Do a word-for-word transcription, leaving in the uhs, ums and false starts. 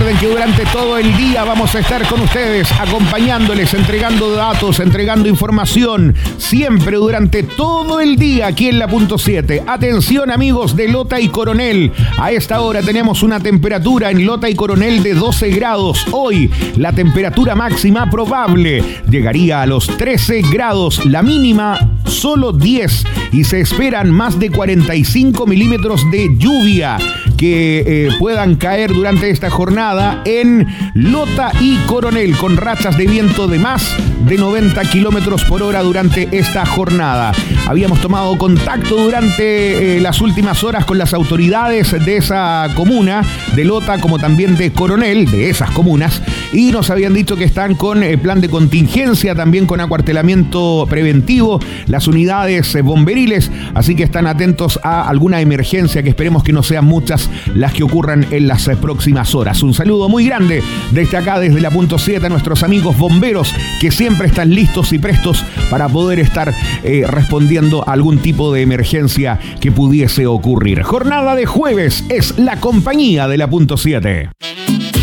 Recuerden que durante todo el día vamos a estar con ustedes, acompañándoles, entregando datos, entregando información, siempre durante todo el día aquí en la punto siete. Atención amigos de Lota y Coronel, a esta hora tenemos una temperatura en Lota y Coronel de doce grados. Hoy la temperatura máxima probable llegaría a los trece grados, la mínima solo diez y se esperan más de cuarenta y cinco milímetros de lluvia que eh, puedan caer durante esta jornada en Lota y Coronel, con rachas de viento de más de noventa kilómetros por hora durante esta jornada. Habíamos tomado contacto durante eh, las últimas horas con las autoridades de esa comuna, de Lota como también de Coronel, de esas comunas, y nos habían dicho que están con eh, plan de contingencia, también con acuartelamiento preventivo, las unidades eh, bomberiles, así que están atentos a alguna emergencia, que esperemos que no sean muchas las que ocurran en las eh, próximas horas. Un saludo muy grande desde acá, desde la punto siete, a nuestros amigos bomberos que siempre están listos y prestos para poder estar eh, respondiendo a algún tipo de emergencia que pudiese ocurrir. Jornada de jueves es la compañía de la punto siete.